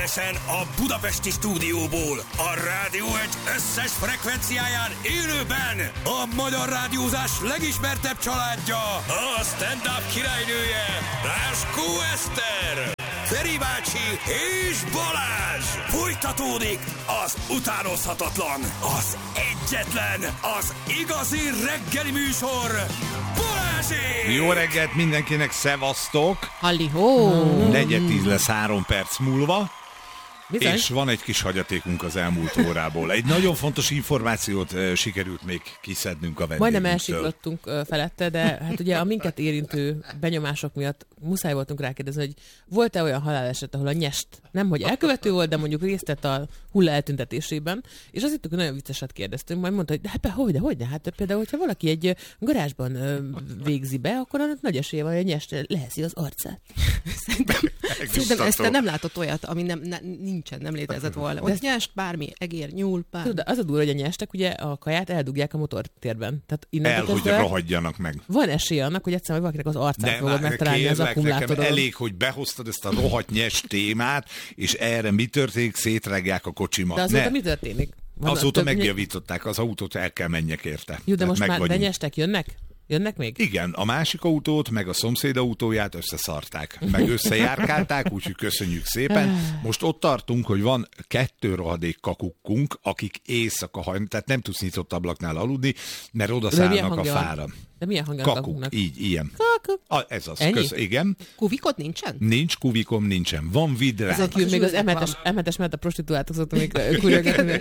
Egyenesen a budapesti stúdióból, a Rádió Egy összes frekvenciáján élőben a magyar rádiózás legismertebb családja, a stand-up királynője, Ráskó Eszter, Feri bácsi és Balázs. Folytatódik az utánozhatatlan, az egyetlen, az igazi reggeli műsor, Balázsék! Jó reggelt mindenkinek, szevasztok! Halli-hó! 4:10 lesz 3 perc múlva. Bizony. És van egy kis hagyatékunk az elmúlt órából. Egy nagyon fontos információt sikerült még kiszednünk a vendégünktől. Majdnem elsiklottunk felette, de hát ugye a minket érintő benyomások miatt muszáj voltunk rákérdezni, hogy volt-e olyan haláleset, ahol a nyest nemhogy elkövető volt, de mondjuk részt vett a hulla eltüntetésében, és azt hittük, hogy nagyon vicceset kérdeztünk, majd mondta, hogy de hát hogyne, hát például, hogyha valaki egy garázsban végzi be, akkor annak nagy esélye van, hogy a nyest leheszi az arcát. Szerintem ezt nem látott olyat, ami nem létezett volna. Ott nyest, bármi, egér, nyúl, bármi. Tudod, az a durva, hogy a nyestek ugye a kaját eldugják a motortérben. Tehát hogy rohadjanak meg. Van esély annak, hogy egyszerűen valakinek az arcát fogod megtalálni az akkumulátoron. Nekem elég, hogy behoztad ezt a rohadt nyest témát, és erre mi történik? Szétrágják a kocsimat. De azóta mi történik? Azóta megjavították, az autót el kell menjek érte. Jó, de most már nyestek jönnek? Jönnek még? Igen, a másik autót, meg a szomszéd autóját összeszarták, meg összejárkálták, úgyhogy köszönjük szépen. Most ott tartunk, hogy van 2 rohadék kakukkunk, akik éjszaka hajnal, tehát nem tudsz nyitott ablaknál aludni, mert odaszállnak a fára. De milyen hangja kakuk, így, ilyen. Kakuk. Ez az, igen. Kuvikot nincsen? Nincs, kuvikom nincsen. Van vidránk. Ezek még az M7-es mellett a prostituáltok szoktam még kurjogatni.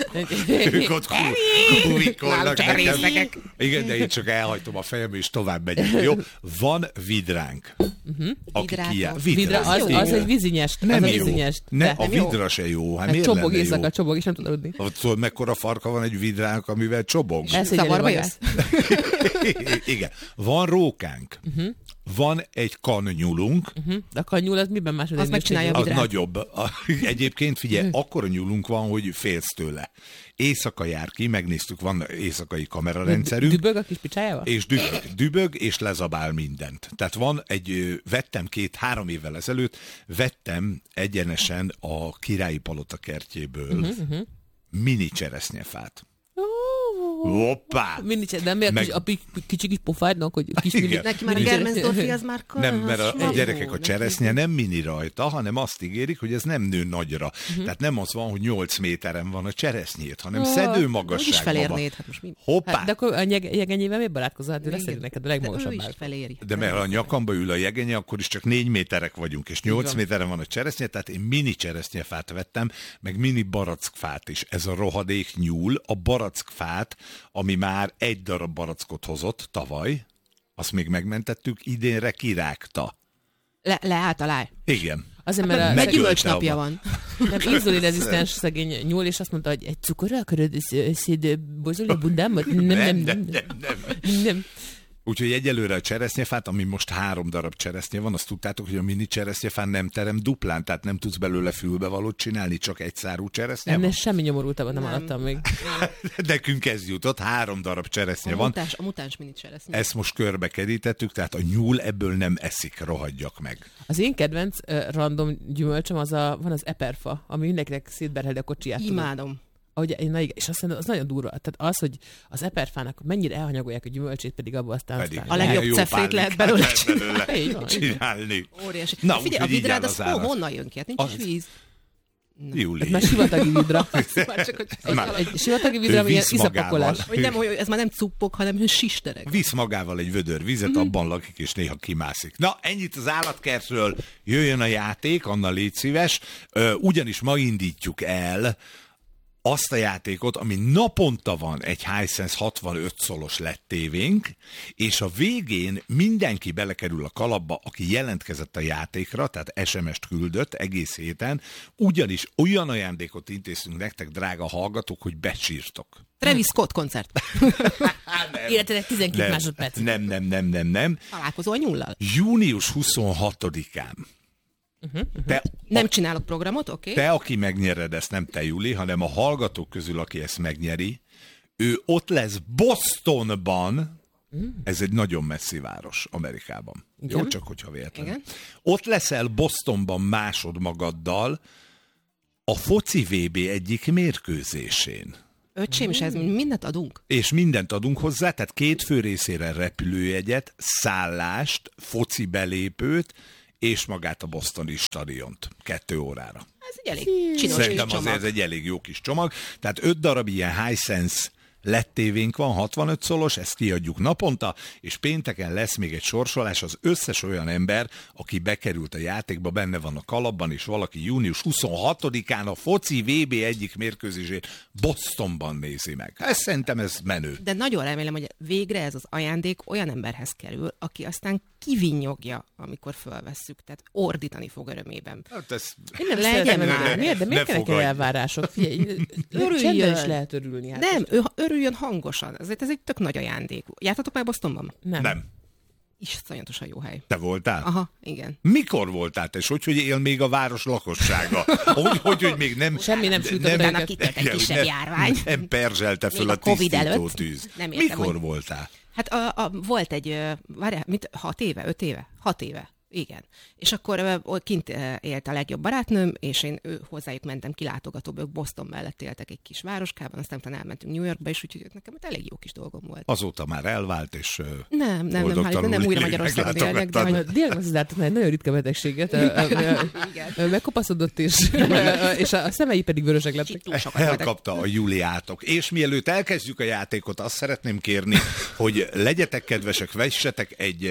Ők ott kuvikolnak nekem. Igen, de én csak elhagytom a fejem, és tovább megyek. Jó? Van vidránk. Aki vidra, az egy vízinyest. Nem az jó. A vidra se jó. Hát csobog éjszaka, csobog, és nem tud aludni. Tudod, mekkora farka van egy vidránk, amivel csobog? Zavarba jössz? Igen. Van rókánk. Van egy kannyúlunk. De a kannyúl az miben második? Az megcsinálja a az vidrát. nagyobb. Egyébként figyelj, akkora nyúlunk van, hogy félsz tőle. Éjszaka jár ki, megnéztük, van éjszakai kamerarendszerünk. Dübög a kis picsájával? És dübög, és lezabál mindent. Tehát van vettem 2-3 évvel ezelőtt, vettem egyenesen a Királyi Palota kertjéből mini cseresznyefát. Hoppá! De miért a kicsi kis pofádnak, hogy kis mini... Neki már a Germensdorfi az már nem, mert a gyerekek a cseresznye nem mini rajta, hanem azt ígérik, hogy ez nem nő nagyra. Tehát nem az van, hogy 8 méteren van a cseresznyét, hanem szedő magasságban. Úgy is felérnéd. Hát most hoppá! Hát, de akkor a jegenyével miért barátkozol? Hát ő lesz neked a legmagasabb. Ő is feléri. De mert a nyakamba ül a jegenye, akkor is csak 4 méterek vagyunk, és 8 méteren van a cseresznye, tehát én mini cseresznyefát vettem, meg mini barackfát is. Ez a rohadék nyúl, a barackfát, ami már 1 darab barackot hozott tavaly, azt még megmentettük, idénre kirágta. Leállt a láj. Igen. Azért, mert a gyümölcsnapja van. Nem, inzulinrezisztens szegény nyúl, és azt mondta, hogy egy cukorra akarod szétbozolni a bundámat? Nem. Úgyhogy egyelőre a cseresznyefát, ami most 3 darab cseresznye van, azt tudtátok, hogy a mini cseresznyefán nem terem duplán, tehát nem tudsz belőle fülbevalót csinálni, csak egy szárú cseresznye van. Nem, semmi nyomorultabban nem adtam még. Nekünk ez jutott, 3 darab cseresznye van. A mutáns mini cseresznye. Ezt most körbe kerítettük, tehát a nyúl ebből nem eszik, rohadjak meg. Az én kedvenc random gyümölcsöm van az eperfa, ami mindenkinek szétberheli a kocsiját. Imádom. És azt mondom, az nagyon durva. Tehát az, hogy az eperfának mennyire elhanyagolják a gyümölcsét, pedig abból aztán... A legjobb cefrét lehet belőle csinálni. Óriási. Na, figyelj, a vidrád az honnan jön ki? Hát nincs is víz. Júli. Már sivatagi vidra. Egy sivatagi vidra, ami ilyen iszapakolás. Ez már nem cuppok, hanem sisterek. Visz magával egy vödör vizet, abban lakik, és néha kimászik. Na, ennyit az állatkertről. Jöjjön a játék, Anna, légy szíves. Ugyanis ma indítjuk el azt a játékot, ami naponta van egy Hisense 65 szolos LED tévénk, és a végén mindenki belekerül a kalapba, aki jelentkezett a játékra, tehát SMS-t küldött egész héten, ugyanis olyan ajándékot intéztünk nektek, drága hallgatók, hogy becsírtok. Travis Scott koncert. Életedek 12 másodperc. Nem. Találkozol a nyullal. Június 26-án. Nem csinálok programot, oké? Te, aki megnyered ezt, nem te, Juli, hanem a hallgatók közül, aki ezt megnyeri, ő ott lesz Bostonban, ez egy nagyon messzi város Amerikában. Igen? Jó, csak hogyha véletlenül. Ott leszel Bostonban másodmagaddal, a foci VB egyik mérkőzésén. Öcsém, és ez mindent adunk? És mindent adunk hozzá, tehát 2 fő részére repülőjegyet, szállást, foci belépőt, és magát a bostoni stadiont 2 órára. Ez egy elég csinos Szerintem kis csomag. azért ez egy elég jó kis csomag. Tehát 5 darab ilyen Hisense LED tévénk van, 65 szolos, ezt kiadjuk naponta, és pénteken lesz még egy sorsolás, az összes olyan ember, aki bekerült a játékba, benne van a kalapban, és valaki június 26-án a foci VB egyik mérkőzését Bostonban nézi meg. Szerintem ez menő. De nagyon remélem, hogy végre ez az ajándék olyan emberhez kerül, aki aztán kivinnyogja, amikor fölvesszük, tehát ordítani fog örömében. Hát ez... Én nem Legyen szeretem, már. miért? De miért Ne kellene fogadj. elvárások? Figyelj, Örüljön. csendben is lehet örülni. Hát Nem, ő örüljön hangosan. Ezért ez egy tök nagy ajándék. Jártatok már Bostonban? Nem. Iszonyatosan jó hely. Te voltál? Aha, igen. Mikor voltál te? És hogy él még a város lakossága? Hogy még nem... Semmi nem sütött Utána őket. kitört egy Igen, kisebb nem- járvány. Nem perzselte föl Még a a Covid tisztító előtt. tűz. Nem értem, Mikor hogy- voltál? Hát volt egy, várjál, 6 éve, 5 éve? 6 éve. Igen. És akkor kint élt a legjobb barátnőm, és én hozzájuk mentem kilátogatóba, ők Boston mellett éltek egy kis városkában, aztán utána elmentünk New Yorkba, és úgyhogy nekem elég jó kis dolgom volt. Azóta már elvált, és Nem, boldogtalanul nem újra élnek, Magyarországon élnek, de látogattad. hogy... Diagnosztizáltatna egy nagyon ritka betegséget, megkopaszodott, és a szemei pedig vörösek lettek. Túl sokat voltak. Elkapta a Juliátok. És mielőtt elkezdjük a játékot, azt szeretném kérni, hogy legyetek kedvesek, vessetek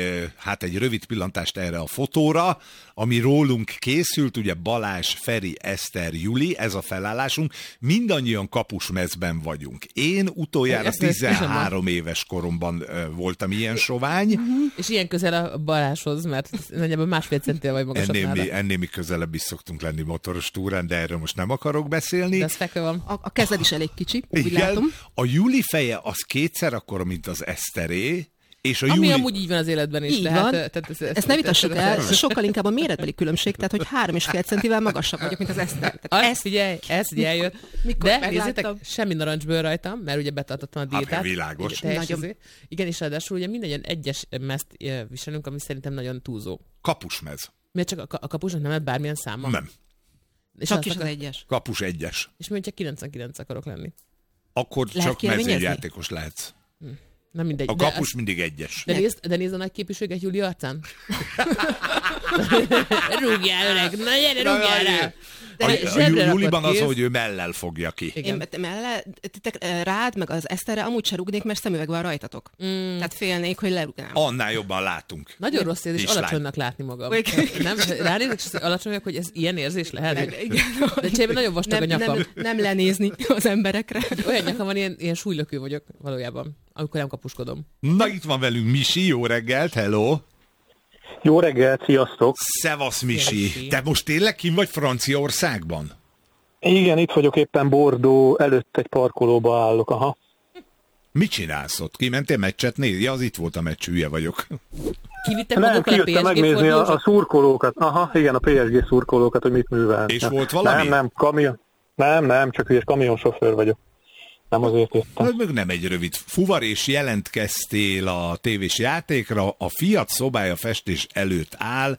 egy rövid pillantást erre a fotóra, ami rólunk készült, ugye Balázs, Feri, Eszter, Juli, ez a felállásunk. Mindannyian kapusmezben vagyunk. Én utoljára Ezt 13 éves koromban voltam ilyen sovány. És ilyen közel a Balázshoz, mert nagyjából 1,5 centivel vagy magasabb nála. Ennél mi közelebb is szoktunk lenni motoros túrán, de erről most nem akarok beszélni. De ez fekve van. A kezed is elég kicsi, úgy látom. A Juli feje az 2-szer akkora, mint az Eszteré, és a Ami Juli... amúgy így van az életben is. Így tehát, van. Tehát Ezt ne vitassuk el, sokkal inkább a méretbeli különbség, tehát hogy 3,5 centivel magasabb vagyok, mint az Eszter. Ez figyelj, ez ugye eljött. mikor De megláttam. nézzétek, semmi narancsbőr rajtam, mert ugye betartottam a diétát. világos. Nagyon. Igen, és ráadásul ugye mindannyian egyes mezt viselünk, ami szerintem nagyon túlzó. Kapusmez. Miért csak a kapusnak nem lett bármilyen száma? Nem. És Csak azt is az akar- egyes. Kapus 1-es. És mi, hogyha 99 akarok lenni? Akkor Lehet csak kérvényezni? mezőjátékos lehetsz. Nem mindegy. A kapus mindig 1-es. De nézd a nagy képviséget Júli arcán. Rúgjál, öreg! Na gyere, rúgjál rá! A zsebre rakott Juliban az, kéz. hogy ő mellel fogja ki. Igen. Rád, meg az Eszterre amúgy se rúgnék, mert szemüveg van rajtatok. Tehát félnék, hogy lerúgnám. Annál jobban látunk. Nagyon rossz érzés És alacsonynak látni magam. Igen. Nem? Ránézek, és alacsony vagyok, hogy ez ilyen érzés lehet. Igen. De cserébe nagyon vastag a nyakam. Nem lenézni az emberekre. Olyan nyakam van, ilyen súlylökő vagyok valójában, amikor nem kapuskodom. Na, itt van velünk Misi, jó reggelt, hello! Jó reggelt, sziasztok! Szevasz, Misi! Misi. Te most tényleg kim vagy Franciaországban? Igen, itt vagyok éppen Bordeaux előtt egy parkolóba állok, aha. Mit csinálsz ott? Kimentél meccset nézni? Ja, az itt volt a meccs, hülye vagyok. Kivittek Nem, magukkal a kijöttem PSG megnézni a fordulósok? szurkolókat. Aha, igen, a PSG szurkolókat, hogy mit művelnek. És volt valami? Nem, kamion. Nem, csak hülyes kamionsofőr vagyok. Nem azért jöttem. Meg nem egy rövid fuvar, és jelentkeztél a tévés játékra, a Fiat szobája festés előtt áll.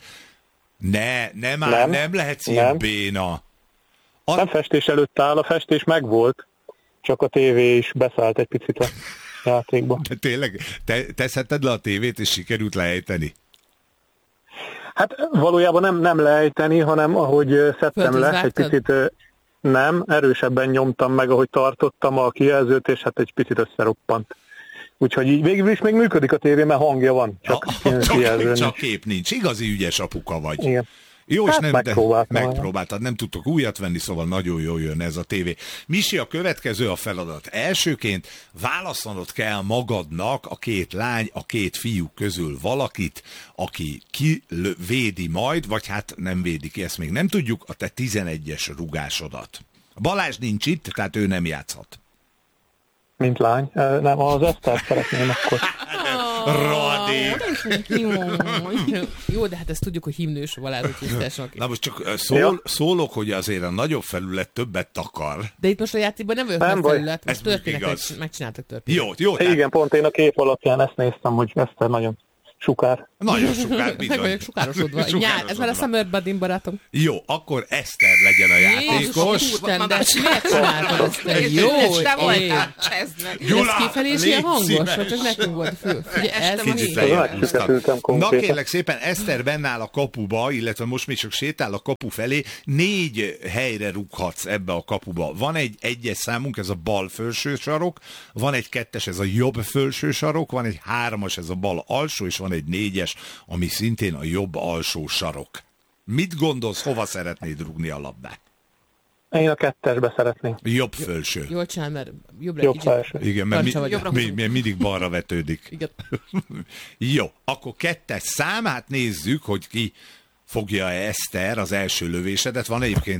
Nem lehetsz ilyen Nem. béna. Nem festés előtt áll, a festés megvolt, csak a tévé is beszállt egy picit a játékba. De tényleg, te szedted le a tévét, és sikerült lejteni? Hát valójában nem leejteni, hanem ahogy szedtem le, egy Földhöz picit nem, erősebben nyomtam meg, ahogy tartottam a kijelzőt, és hát egy picit összeroppant. Úgyhogy így végül is még működik a tévé, mert hangja van, csak kijelzőn. Csak kép nincs. Igazi ügyes apuka vagy. Igen. Jó, és Hát nem, megpróbáltad, nem tudtok újat venni, szóval nagyon jól jön ez a tévé. Misi, a következő a feladat. Elsőként választanod kell magadnak a 2 lány, a 2 fiú közül valakit, aki védi majd, vagy hát nem védi ki, ezt még nem tudjuk, a te 11-es rugásodat. Balázs nincs itt, tehát ő nem játszhat. Mint lány. Nem, az Esztert szeretném akkor. Radék! Jó, de hát ezt tudjuk, hogy himnős Balázs, úgyhogy tessak. Na most csak szólok, hogy azért a nagyobb felület többet takar. De itt most a játékban nem vagyok Nem nagy baj. felület, most Ez mondjuk történetet igaz. megcsináltak történetet. Jó. Tehát Igen, pont én a kép alapján ezt néztem, hogy Eszter nagyon Sukár. Nagyon sukár, bizony. Meg vagyok sukárosodva. Ez már a Summer Buddy barátom. Jó, akkor Eszter legyen a játékos. Isten, de miért csináltad ezt? Jó, te voltál, csezd meg. ez kifelé is ilyen hangos, vagy csak nekünk volt fő? Ugye ez Kicsit mi? Megsüketültem Na konkrétan. kérlek szépen, Eszter benne áll a kapuba, illetve most még csak sétál a kapu felé, 4 helyre rúghatsz ebbe a kapuba. Van egy 1-es számunk, ez a bal felső sarok, van egy 2-es, ez a jobb felső sarok, van egy 3-as, ez a bal alsó, és van egy 4-es, ami szintén a jobb alsó sarok. Mit gondolsz, hova szeretnéd rúgni a labdát? Én a 2-esbe szeretném. Jobb felső. Jól csinál, mert jobbra Jobb kicsit. felső. Igen, mert Tancsa vagyok. mindig balra vetődik. Igen. Jó, akkor 2-es szám, hát nézzük, hogy ki fogja Eszter az első lövésedet. Van egyébként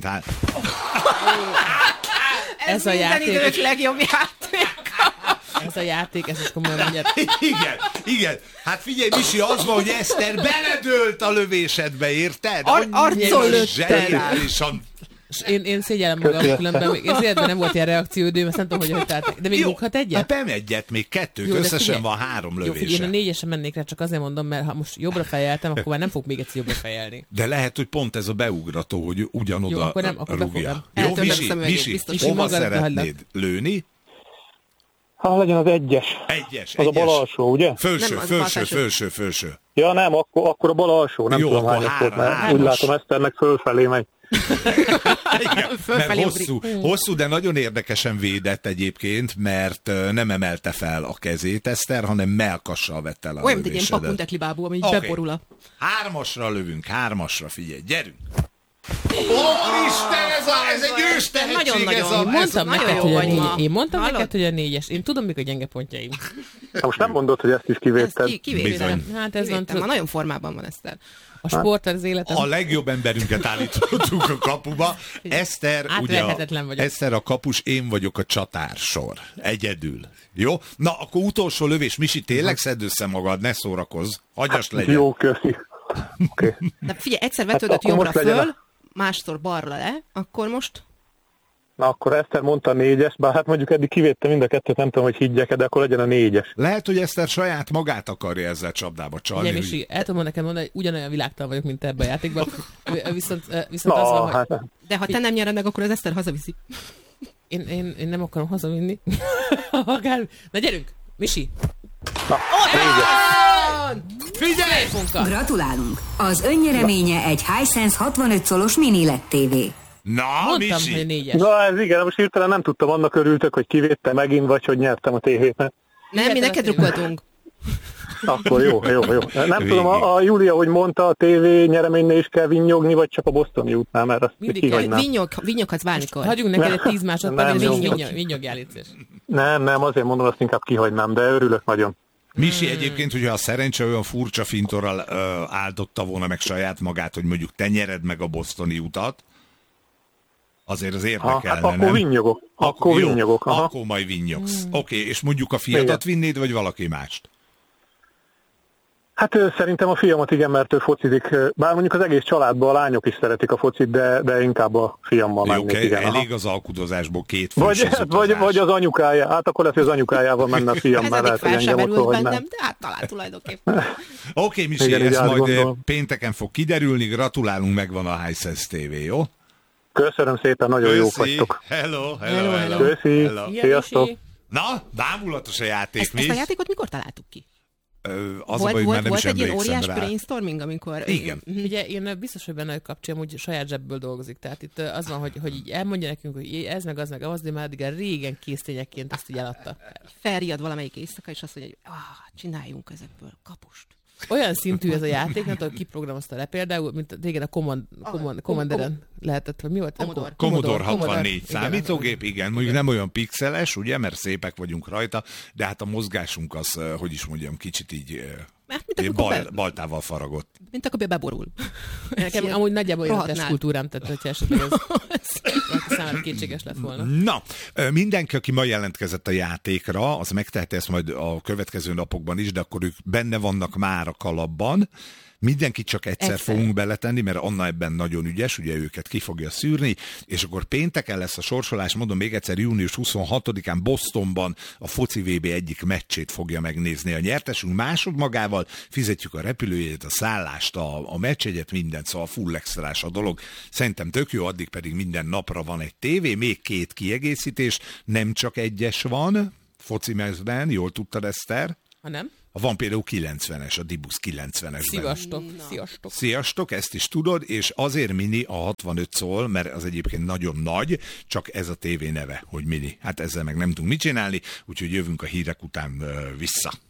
Ez a minden játék. idők legjobb játék. Ez a játék, ez is komolyan mondjad. Igen. Hát figyelj, Misi, az van, hogy Eszter beledőlt a lövésedbe, érted? Arcon lőtted rá. zseniálisan. És én szégyellem magam, különben még az életben nem volt ilyen reakcióidőm, ezt nem tudom, hogy tehát. De még rúghat egyet? Hát nem egyet, még 2, Jó, de összesen figyelj. van 3 Jó, lövése. figyelj, én a 4-esen mennék rá, csak azért mondom, mert ha most jobbra fejeltem, akkor már nem fog még egyszer jobbra fejelni. De lehet, hogy pont ez a beugrató, hogy ugyanoda Jó, akkor nem, akkor rúgja. befogom. Jó, Eltörlöm Misi, szemüvegét, Misi, biztos. hova Misi, magadra szeretnéd lőni? Ha legyen az 1-es. Egyes. Az a bal alsó, ugye? Felső, Nem, az bal felső. Ja nem, akkor a bal alsó. Nem Jó, tudom akkor hányas volt, mert hármas. úgy látom Eszternek fölfelé megy. Igen, Fölfelé mert hosszú, de nagyon érdekesen védett egyébként, mert nem emelte fel a kezét Eszter, hanem melkassal vette el a Olyan, mint egy ilyen lövésedet. pakuntekli bábú, ami így Oké. beborul a... 3-asra lövünk, 3-asra, figyelj, gyerünk! Isten, ez egy ős tehetség, Nagyon-nagyon. ez a... Mondtam nagyon neked, jó hogy a vagy ma. 4. Én mondtam Hallod? neked, hogy a 4-es. Én tudom, mik a gyenge pontjaim. Na most nem mondod, hogy ezt is Ezt kivédted. kivédtem. Bizony. Hát ez van, Ma nagyon formában van Eszter. a sport az életem. A legjobb emberünket állítottuk a kapuba. Eszter, ugye Átverhetetlen vagyok. Eszter a kapus, én vagyok a csatársor. Egyedül. Jó? Na, akkor utolsó lövés. Misi, tényleg szedd össze magad, ne szórakozz. Hagyjast legyen. Jó, köszi. Oké. De figyelj, egyszer vetődött akkor jobbra most legyen föl, másszor balra le, akkor most... Na akkor Eszter mondta a 4-es, bár hát mondjuk eddig kivédtem mind a kettőt, nem tudom, hogy higgyek, de akkor legyen a 4-es. Lehet, hogy Eszter saját magát akarja ezzel csapdába csalni. Ugye, Misi, el tudom neked mondani, hogy ugyanolyan világtalan vagyok, mint te ebben a játékban. Viszont az Na, van, hogy hát De ha te nem nyered meg, akkor az Eszter hazaviszi. én nem akarom hazavinni. Akár... Na gyerünk, Misi! Figyelj! Punka. Gratulálunk! Az önnyereménye egy Hisense 65 szolos mini LED TV. Na, Mondtam, Misi! hogy 4-es. Na ez igen, most hirtelen nem tudtam, annak örültök, hogy kivédte megint, vagy hogy nyertem a tévét. Nem, mi neked rukkoltunk. Akkor jó. Nem Végig. tudom, a Júlia, hogy mondta, a tévé nyereménynél is kell vinnyogni, vagy csak a Bostoni útnál, mert azt Mindig kihagynám. Vinyoghatsz bármikor. Hagyjunk neked egy 10 másodpercet, Nem, és jó. vinyogjál, légy szíves. Nem, azért mondom, azt inkább kihagynám, de örülök nagyon. Misi egyébként, hogyha a szerencse olyan furcsa fintorral áldotta volna meg saját magát, hogy mondjuk te nyered meg a bostoni utat, azért az érdekelne, Hát akkor nem? vinnyogok. Jó, Vinnyogok. Aha. Akkor majd vinnyogsz. Oké, és mondjuk a fiatat vinnéd, vagy valaki mást? Hát szerintem a fiamat igen, mert ő focizik. Bár mondjuk az egész családban a lányok is szeretik a focit, de inkább a fiammal Jó, mennék, igen. aha. elég az alkudozásból 2 fős az Vagy utazás. az anyukája. Hát akkor lehet, hogy az anyukájával menne a fiam, Ez mert eddig lehet, hogy fel sem engem ott merült hogy bennem, nem. de hát talán tulajdonképpen. Oké, Misi, Igen, így ez majd átgondolom. pénteken fog kiderülni, gratulálunk, megvan a Hisense TV, jó? Köszönöm szépen, nagyon jók vagytok. Hello. Köszi. Szia, Sziasztok. Misi. Na, bámulatos a játék, Ezt a játékot mikor találtuk ki? Az a baj, hogy már nem is Volt egy ilyen emlékszem óriás rá. brainstorming, amikor... Igen. Ugye én biztos, hogy benne, hogy kapcsolom, hogy saját zsebből dolgozik. Tehát itt az van, hogy így elmondja nekünk, hogy ez meg az, de már addig régen késztényekként ezt így eladta. Felriad valamelyik éjszaka, és azt mondja, hogy csináljunk ezekből kapust. Olyan szintű ez a játék, nem tudom, kiprogramozta le például, mint régen a Commanderen lehetett, hogy mi volt? Commodore. Commodore 64 Igen, számítógép, igen, mondjuk nem olyan pixeles, ugye, mert szépek vagyunk rajta, de hát a mozgásunk az, hogy is mondjam, kicsit így Mert mint amikor baltával faragott. mint akkor beborul. Nekem amúgy nagyjából olyan rohadnál. testkultúrám, tehát hogyha esetleg ez valaki számára kétséges lett volna. Na, mindenki, aki ma jelentkezett a játékra, az megteheti ezt majd a következő napokban is, de akkor ők benne vannak már a kalapban. Mindenkit csak egyszer fogunk beletenni, mert Anna ebben nagyon ügyes, ugye őket ki fogja szűrni, és akkor pénteken lesz a sorsolás, mondom még egyszer, június 26-án Bostonban a foci VB egyik meccsét fogja megnézni a nyertesünk, másodmagával fizetjük a repülőjét, a szállást, a meccsegyet, mindent, szóval full extrás a dolog. Szerintem tök jó, addig pedig minden napra van egy tévé, még 2 kiegészítés, nem csak egyes van, foci mezben, jól tudtad, Eszter? Ha nem? Van például 90-es, a Dibus 90-esben. Sziasztok, ezt is tudod, és azért mini a 65 szól, mert az egyébként nagyon nagy, csak ez a tévé neve, hogy mini. Hát ezzel meg nem tudunk mit csinálni, úgyhogy jövünk a hírek után vissza.